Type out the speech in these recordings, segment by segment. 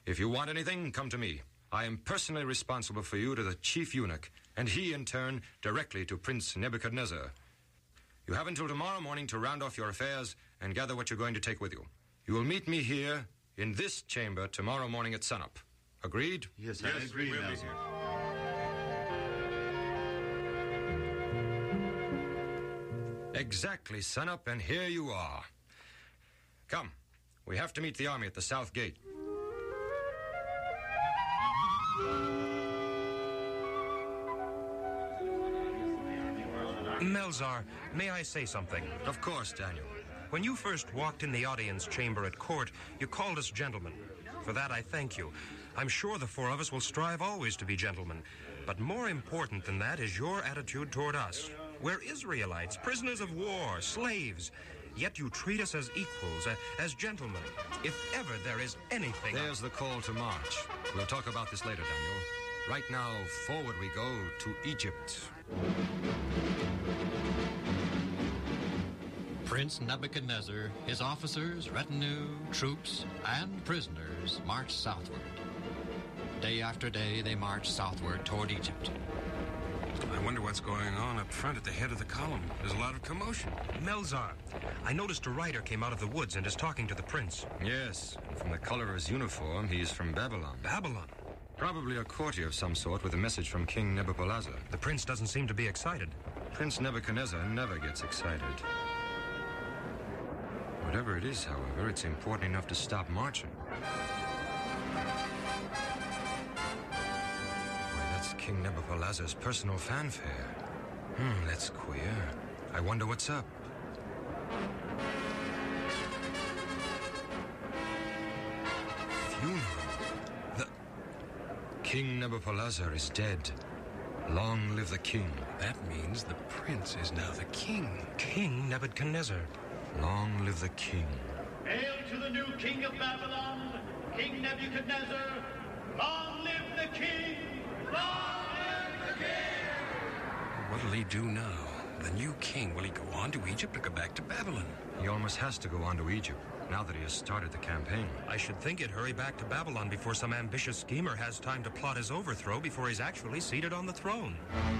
If you want anything, come to me. I am personally responsible for you to the chief eunuch, and he, in turn, directly to Prince Nebuchadnezzar. You have until tomorrow morning to round off your affairs and gather what you're going to take with you. You will meet me here in this chamber tomorrow morning at sunup. Agreed? Yes, I agree, Nelson. Exactly, sunup, and here you are. Come, we have to meet the army at the south gate. Melzar, may I say something? Of course, Daniel. When you first walked in the audience chamber at court, you called us gentlemen. For that, I thank you. I'm sure the four of us will strive always to be gentlemen. But more important than that is your attitude toward us. We're Israelites, prisoners of war, slaves. Yet you treat us as equals, as gentlemen. If ever there is anything... There's the call to march. We'll talk about this later, Daniel. Right now, forward we go to Egypt. Prince Nebuchadnezzar, his officers, retinue, troops, and prisoners marched southward. Day after day, they marched southward toward Egypt. I wonder what's going on up front at the head of the column. There's a lot of commotion. Melzar, I noticed a rider came out of the woods and is talking to the prince. Yes, and from the color of his uniform, he's from Babylon. Babylon? Probably a courtier of some sort with a message from King Nebuchadnezzar. The prince doesn't seem to be excited. Prince Nebuchadnezzar never gets excited. Whatever it is, however, it's important enough to stop marching. Why, that's King Nebuchadnezzar's personal fanfare. That's queer. I wonder what's up. Funeral. King Nebuchadnezzar is dead. Long live the king. That means the prince is now the king. King Nebuchadnezzar. Long live the king. Hail to the new king of Babylon, King Nebuchadnezzar. Long live the king! Long live the king! What'll he do now? The new king, will he go on to Egypt or go back to Babylon? He almost has to go on to Egypt, now that he has started the campaign. I should think he'd hurry back to Babylon before some ambitious schemer has time to plot his overthrow before he's actually seated on the throne.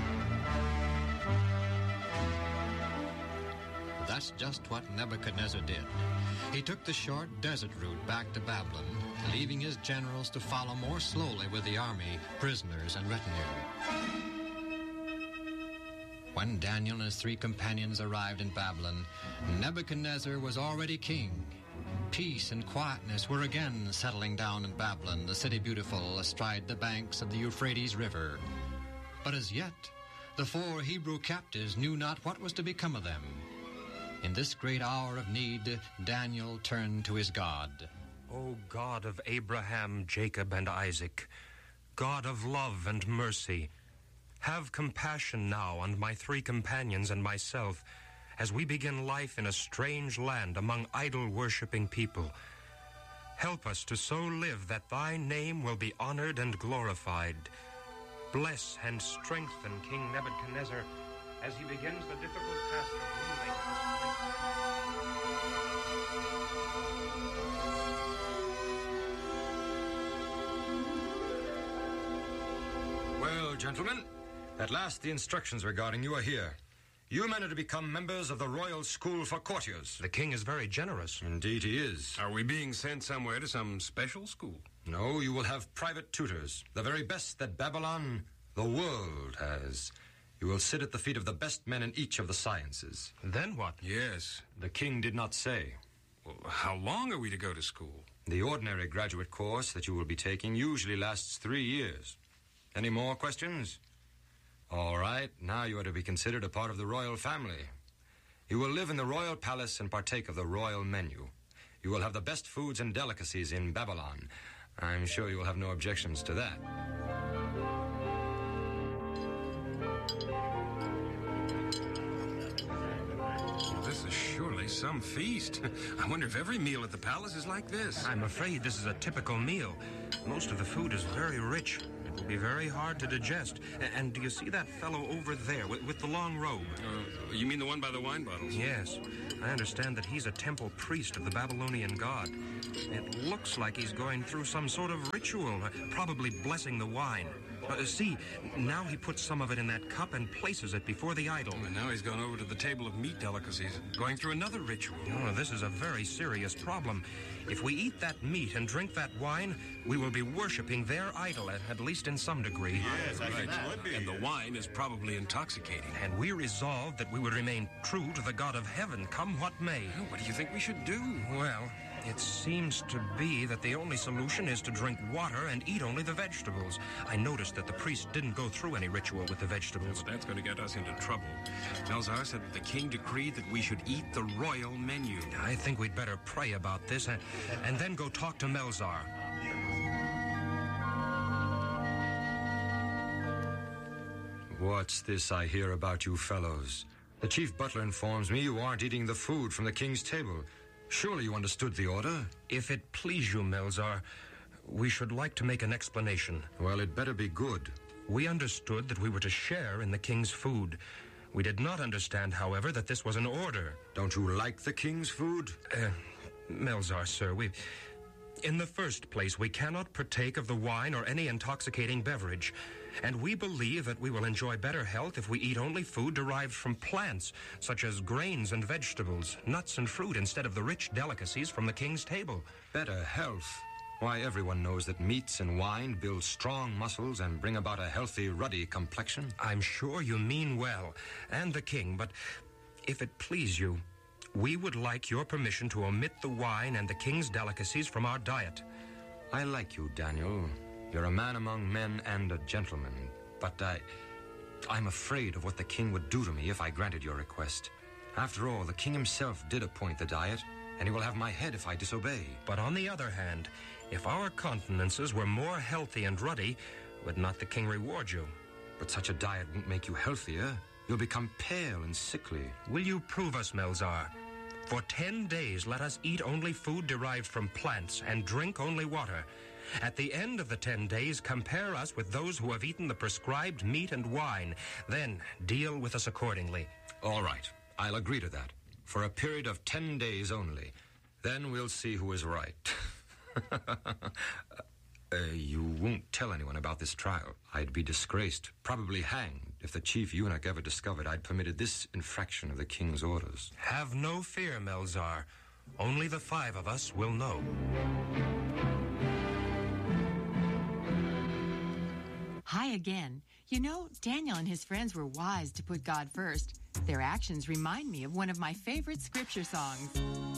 That's just what Nebuchadnezzar did. He took the short desert route back to Babylon, leaving his generals to follow more slowly with the army, prisoners, and retinue. When Daniel and his three companions arrived in Babylon, Nebuchadnezzar was already king. Peace and quietness were again settling down in Babylon, the city beautiful, astride the banks of the Euphrates River. But as yet, the four Hebrew captives knew not what was to become of them. In this great hour of need, Daniel turned to his God. O God of Abraham, Jacob, and Isaac, God of love and mercy, have compassion now on my three companions and myself as we begin life in a strange land among idol-worshipping people. Help us to so live that thy name will be honored and glorified. Bless and strengthen King Nebuchadnezzar as he begins the difficult task of ruling this. Well, gentlemen, at last the instructions regarding you are here. You men are to become members of the Royal School for Courtiers. The king is very generous. Indeed he is. Are we being sent somewhere to some special school? No, you will have private tutors, the very best that Babylon, the world, has. You will sit at the feet of the best men in each of the sciences. Then what? Yes. The king did not say. Well, how long are we to go to school? The ordinary graduate course that you will be taking usually lasts 3 years. Any more questions? All right, now you are to be considered a part of the royal family. You will live in the royal palace and partake of the royal menu. You will have the best foods and delicacies in Babylon. I'm sure you will have no objections to that. This is surely some feast. I wonder if every meal at the palace is like this. I'm afraid this is a typical meal. Most of the food is very rich, It will be very hard to digest. And do you see that fellow over there with the long robe? You mean the one by the wine bottles? Yes. I understand that he's a temple priest of the Babylonian god. It looks like he's going through some sort of ritual, probably blessing the wine. See, now he puts some of it in that cup and places it before the idol. And now he's gone over to the table of meat delicacies, going through another ritual. Oh, this is a very serious problem. If we eat that meat and drink that wine, we will be worshipping their idol, at least in some degree. Yes, I think that would be. And the wine is probably intoxicating. And we resolved that we would remain true to the God of heaven, come what may. What do you think we should do? Well, it seems to be that the only solution is to drink water and eat only the vegetables. I noticed that the priest didn't go through any ritual with the vegetables. That's going to get us into trouble. Melzar said that the king decreed that we should eat the royal menu. I think we'd better pray about this and then go talk to Melzar. What's this I hear about you fellows? The chief butler informs me you aren't eating the food from the king's table. Surely you understood the order? If it please you, Melzar, we should like to make an explanation. Well, it better be good. We understood that we were to share in the king's food. We did not understand, however, that this was an order. Don't you like the king's food? Melzar, sir, in the first place, we cannot partake of the wine or any intoxicating beverage. And we believe that we will enjoy better health if we eat only food derived from plants, such as grains and vegetables, nuts and fruit, instead of the rich delicacies from the king's table. Better health? Why, everyone knows that meats and wine build strong muscles and bring about a healthy, ruddy complexion. I'm sure you mean well, and the king, but if it please you, we would like your permission to omit the wine and the king's delicacies from our diet. I like you, Daniel. You're a man among men and a gentleman. But I'm afraid of what the king would do to me if I granted your request. After all, the king himself did appoint the diet, and he will have my head if I disobey. But on the other hand, if our countenances were more healthy and ruddy, would not the king reward you? But such a diet won't make you healthier. You'll become pale and sickly. Will you prove us, Melzar? For 10 days, let us eat only food derived from plants and drink only water. At the end of the 10 days, compare us with those who have eaten the prescribed meat and wine. Then deal with us accordingly. All right. I'll agree to that. For a period of 10 days only. Then we'll see who is right. You won't tell anyone about this trial. I'd be disgraced, probably hanged, if the chief eunuch ever discovered I'd permitted this infraction of the king's orders. Have no fear, Melzar. Only the 5 of us will know. Hi again. You know, Daniel and his friends were wise to put God first. Their actions remind me of one of my favorite scripture songs.